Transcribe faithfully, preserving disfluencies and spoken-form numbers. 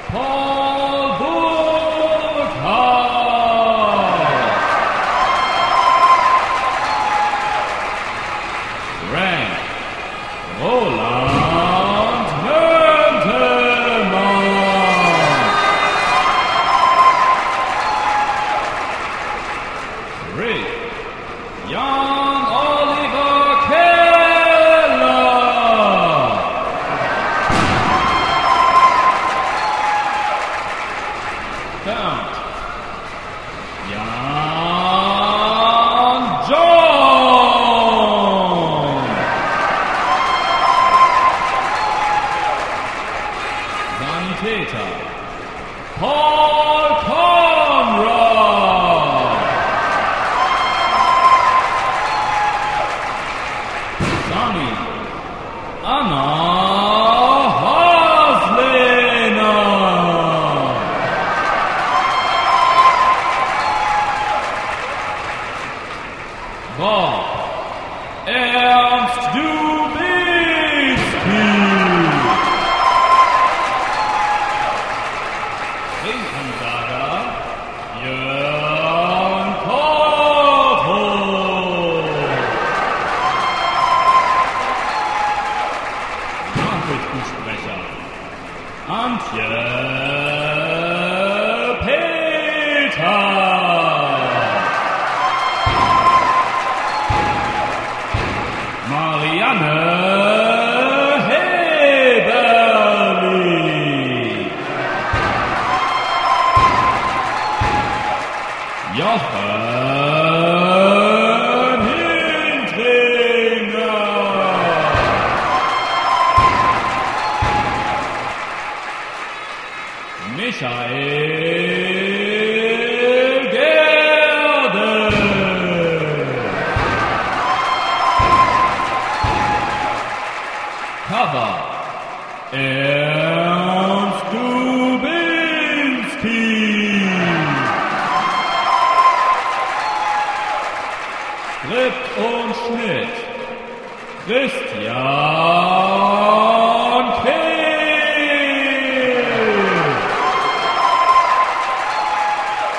Paul Burkhardt. Rank Roland Möntelmann. Rick Jan Oliver Keller. Count Jan John. Sanitäter Paul Conrad. Sani Anna Haslehner. Bob Ernst Dubinski. Ringansager Jörn Korto. Nachrichtensprecher Antje Peter. Marianne Heberli. Jochen Hintringer. Michael Gerde. Cover Ernst Dubinski. Skript und Schnitt Christian